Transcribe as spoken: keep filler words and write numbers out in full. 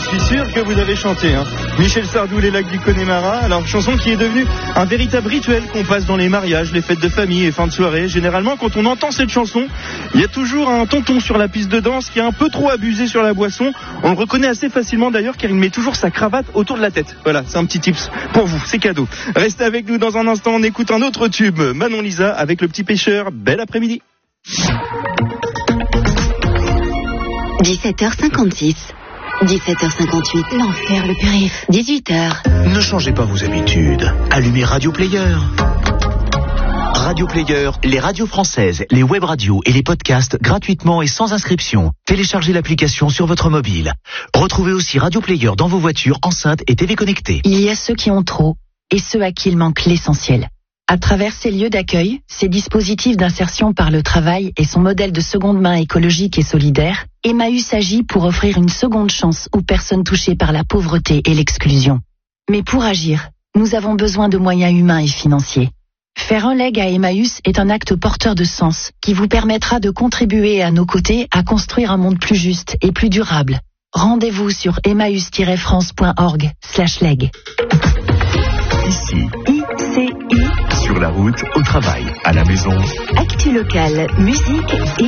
suis sûr que vous avez chanté. Hein. Michel Sardou, Les Lacs du Connemara. Alors, chanson qui est devenue un véritable rituel qu'on passe dans les mariages, les fêtes de famille et fin de soirée. Généralement, quand on entend cette chanson, il y a toujours un tonton sur la piste de danse qui est un peu trop abusé sur la boisson. On le reconnaît assez facilement d'ailleurs car il met toujours sa cravate autour de la tête. Voilà, c'est un petit tips pour vous, c'est cadeau. Restez avec nous dans un instant, on écoute un autre tube. Manon Lisa avec Le Petit Pêcheur. Bel après-midi. dix-sept heures cinquante-six. dix-sept heures cinquante-huit. L'enfer, le périph'. dix-huit heures. Ne changez pas vos habitudes. Allumez Radio Player. Radio Player, les radios françaises, les web radios et les podcasts gratuitement et sans inscription. Téléchargez l'application sur votre mobile. Retrouvez aussi Radio Player dans vos voitures, enceintes et T V connectées. Il y a ceux qui ont trop et ceux à qui il manque l'essentiel. À travers ces lieux d'accueil, ces dispositifs d'insertion par le travail et son modèle de seconde main écologique et solidaire, Emmaüs agit pour offrir une seconde chance aux personnes touchées par la pauvreté et l'exclusion. Mais pour agir, nous avons besoin de moyens humains et financiers. Faire un leg à Emmaüs est un acte porteur de sens qui vous permettra de contribuer à nos côtés à construire un monde plus juste et plus durable. Rendez-vous sur emmaüs tiret france point org slash leg. Ici, I C I. sur la route, au travail, à la maison. Actu local, musique et